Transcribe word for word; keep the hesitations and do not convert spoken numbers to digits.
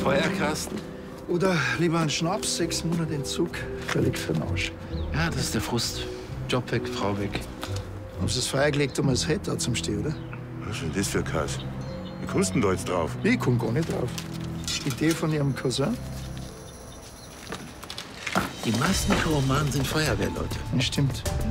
Feuerkasten? Oder lieber ein Schnaps, sechs Monate Entzug, völlig für den Arsch. Ja, das ist der Frust. Job weg, Frau weg. Haben Sie das freigelegt, um als Head da zum Stehen, oder? Was ist denn das für ein Kass? Wie kommst du denn da jetzt drauf? Ich komm gar nicht drauf. Idee von Ihrem Cousin? Die meisten Pyromanen sind Feuerwehrleute. Das stimmt.